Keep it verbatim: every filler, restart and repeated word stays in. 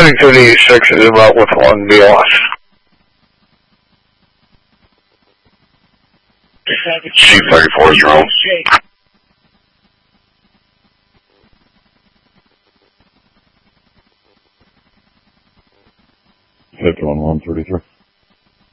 Pennington eighty-six is about with one B L S. C thirty-four is wrong. Hit on one thirty-three.